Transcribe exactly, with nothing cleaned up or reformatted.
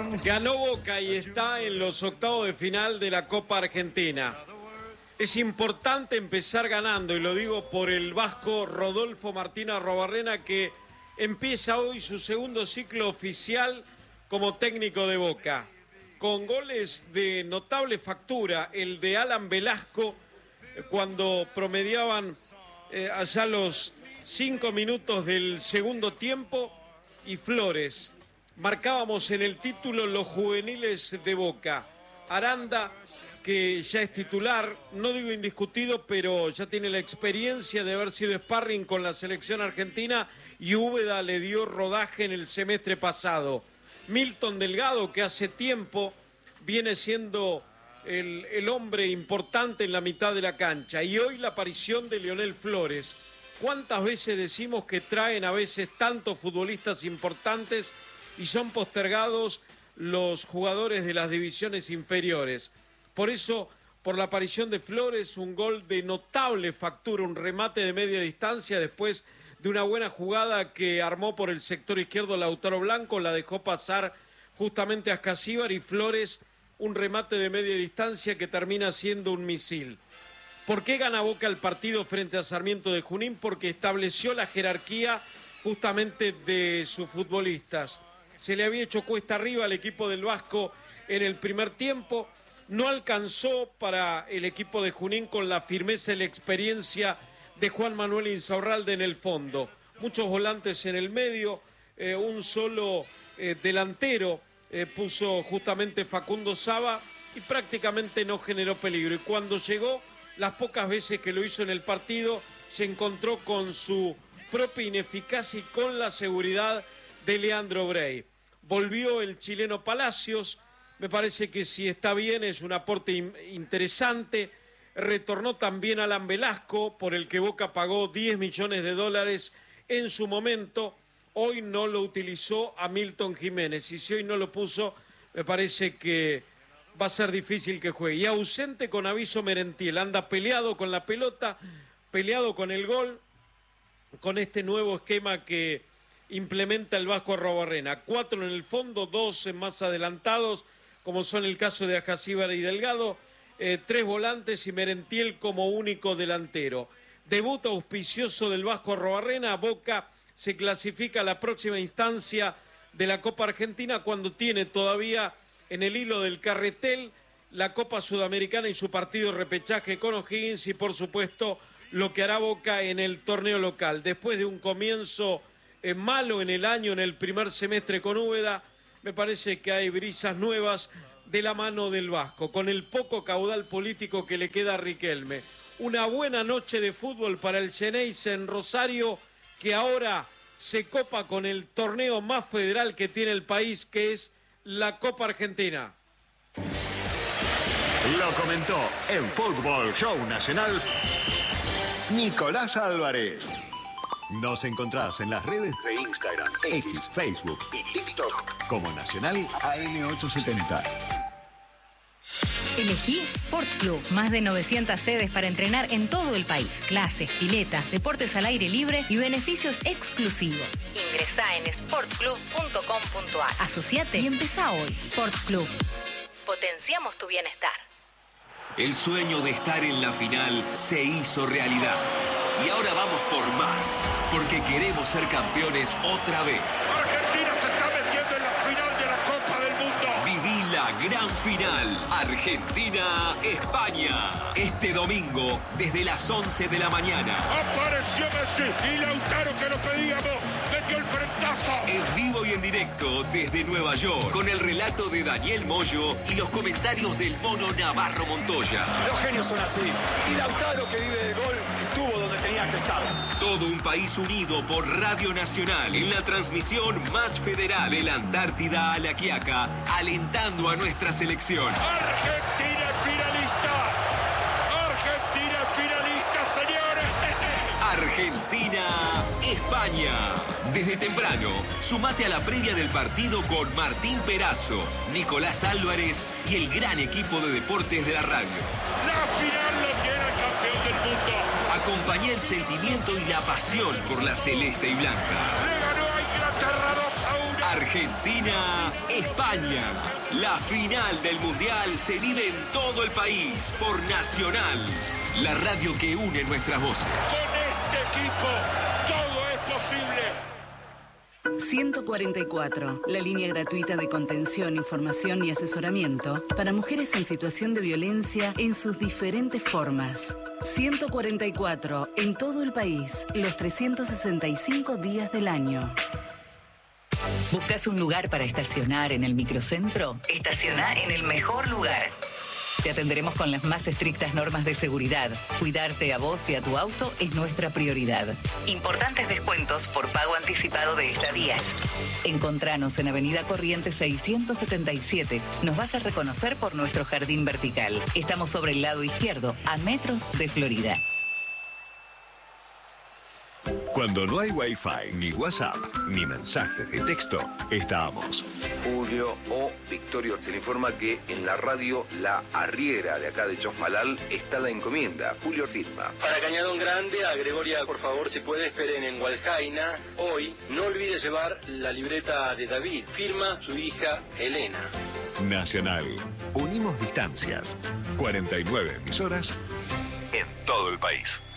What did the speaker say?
Ganó Boca y está en los octavos de final de la Copa Argentina. Es importante empezar ganando, y lo digo por el vasco Rodolfo Martín Arrobarrena, que empieza hoy su segundo ciclo oficial como técnico de Boca, con goles de notable factura. El de Alan Velasco, cuando promediaban eh, allá los cinco minutos del segundo tiempo, y Flores. Marcábamos en el título los juveniles de Boca. Aranda, que ya es titular, no digo indiscutido, pero ya tiene la experiencia de haber sido sparring con la selección argentina, y Úbeda le dio rodaje en el semestre pasado. Milton Delgado, que hace tiempo viene siendo el, el hombre importante en la mitad de la cancha, y hoy la aparición de Lionel Flores. ¿Cuántas veces decimos que traen a veces tantos futbolistas importantes y son postergados los jugadores de las divisiones inferiores? Por eso, por la aparición de Flores, un gol de notable factura, un remate de media distancia después de una buena jugada que armó por el sector izquierdo Lautaro Blanco, la dejó pasar justamente a Ascasíbar, y Flores un remate de media distancia que termina siendo un misil. ¿Por qué gana Boca el partido frente a Sarmiento de Junín? Porque estableció la jerarquía justamente de sus futbolistas. Se le había hecho cuesta arriba al equipo del Vasco en el primer tiempo. No alcanzó para el equipo de Junín con la firmeza y la experiencia de Juan Manuel Insaurralde en el fondo. Muchos volantes en el medio, eh, un solo eh, delantero eh, puso justamente Facundo Saba, y prácticamente no generó peligro. Y cuando llegó, las pocas veces que lo hizo en el partido, se encontró con su propia ineficacia y con la seguridad de Leandro Brey. Volvió el chileno Palacios, me parece que si está bien es un aporte interesante. Retornó también Alan Velasco, por el que Boca pagó diez millones de dólares en su momento. Hoy no lo utilizó a Milton Jiménez, y si hoy no lo puso, me parece que va a ser difícil que juegue. Y ausente con aviso Merentiel, anda peleado con la pelota, peleado con el gol, con este nuevo esquema que implementa el Vasco Arrobarrena. Cuatro en el fondo, dos más adelantados, como son el caso de Ascasíbar y Delgado, eh, tres volantes y Merentiel como único delantero. Debut auspicioso del Vasco Arrobarrena. Boca se clasifica a la próxima instancia de la Copa Argentina, cuando tiene todavía en el hilo del carretel la Copa Sudamericana y su partido de repechaje con O'Higgins, y por supuesto lo que hará Boca en el torneo local. Después de un comienzo eh, malo en el año, en el primer semestre con Úbeda, me parece que hay brisas nuevas de la mano del Vasco, con el poco caudal político que le queda a Riquelme. Una buena noche de fútbol para el Xeneize en Rosario, que ahora se copa con el torneo más federal que tiene el país, que es la Copa Argentina. Lo comentó en Fútbol Show Nacional Nicolás Álvarez. Nos encontrás en las redes de Instagram, X, Facebook y TikTok como Nacional A M ochocientos setenta. Elegí Sport Club. Más de novecientas sedes para entrenar en todo el país. Clases, piletas, deportes al aire libre y beneficios exclusivos. Ingresá en sport club punto com punto a r. Asociate y empezá hoy. Sport Club. Potenciamos tu bienestar. El sueño de estar en la final se hizo realidad. Y ahora vamos por más, porque queremos ser campeones otra vez. Argentina se está metiendo en la final de la Copa del Mundo. Viví la gran final, Argentina-España. Este domingo, desde las once de la mañana. Apareció Messi y Lautaro, que lo pedíamos, metió el frentazo. En vivo y en directo desde Nueva York, con el relato de Daniel Moyo y los comentarios del Mono Navarro Montoya. Los genios son así. Y Lautaro, que vive del gol, estuvo donde tenía que estar. Todo un país unido por Radio Nacional en la transmisión más federal de la Antártida a la Quiaca, alentando a nuestra selección. Argentina finalista. Argentina finalista, señores. Argentina-España. Desde temprano, sumate a la previa del partido con Martín Perazo, Nicolás Álvarez y el gran equipo de deportes de la radio. La final lo tiene el campeón del mundo. Acompañá el sentimiento y la pasión por la celeste y blanca. Le ganó a Inglaterra dos a uno. Argentina-España. La final del Mundial se vive en todo el país por Nacional, la radio que une nuestras voces. Con este equipo todo es posible. ciento cuarenta y cuatro, la línea gratuita de contención, información y asesoramiento para mujeres en situación de violencia en sus diferentes formas. ciento cuarenta y cuatro, en todo el país, los trescientos sesenta y cinco días del año. ¿Buscas un lugar para estacionar en el microcentro? Estaciona en el mejor lugar. Te atenderemos con las más estrictas normas de seguridad. Cuidarte a vos y a tu auto es nuestra prioridad. Importantes descuentos por pago anticipado de estadías. Encontranos en Avenida Corrientes seiscientos setenta y siete. Nos vas a reconocer por nuestro jardín vertical. Estamos sobre el lado izquierdo, a metros de Florida. Cuando no hay Wi-Fi, ni WhatsApp, ni mensajes de texto, estábamos. Julio o Victorio se le informa que en la radio La Arriera de acá de Chosmalal está la encomienda. Julio firma. Para Cañadón Grande, a Gregoria, por favor, si puede, esperen en Hualjaina. Hoy, no olvide llevar la libreta de David. Firma su hija Elena. Nacional. Unimos distancias. cuarenta y nueve emisoras en todo el país.